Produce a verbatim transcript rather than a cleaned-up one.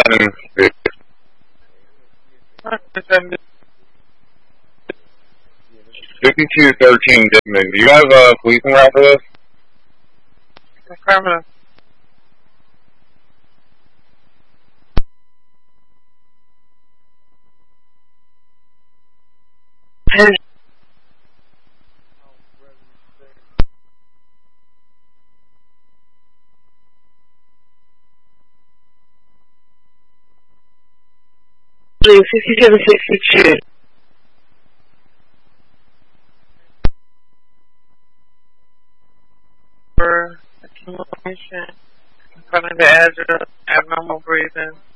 fifty-two thirteen Dickman. Do you have a policing route for this? Affirmative. sixty-seven sixty-two. For accumulation, in front of the address, abnormal breathing.